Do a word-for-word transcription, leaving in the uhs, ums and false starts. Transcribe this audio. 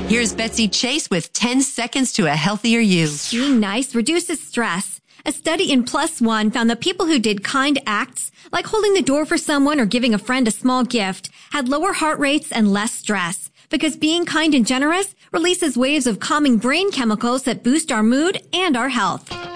Here's Betsy Chase with ten seconds to a healthier you. Being nice reduces stress. A study in Plus One found that people who did kind acts, like holding the door for someone or giving a friend a small gift, had lower heart rates and less stress. Because being kind and generous releases waves of calming brain chemicals that boost our mood and our health.